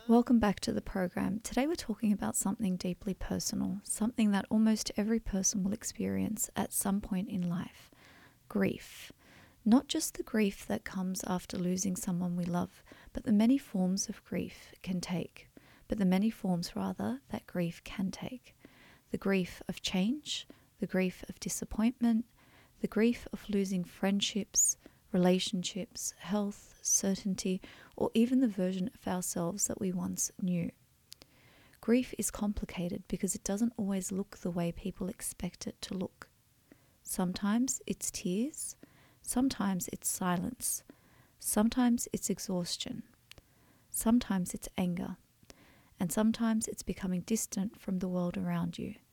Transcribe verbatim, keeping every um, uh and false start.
Welcome back to the program. Today we're talking about something deeply personal, something that almost every person will experience at some point in life: grief. Not just the grief that comes after losing someone we love, but the many forms of grief can take, but the many forms rather that grief can take. The grief of change, the grief of disappointment, the grief of losing friendships, relationships, health, certainty, or even the version of ourselves that we once knew. Grief is complicated because it doesn't always look the way people expect it to look. Sometimes it's tears, sometimes it's silence, sometimes it's exhaustion, sometimes it's anger, and sometimes it's becoming distant from the world around you.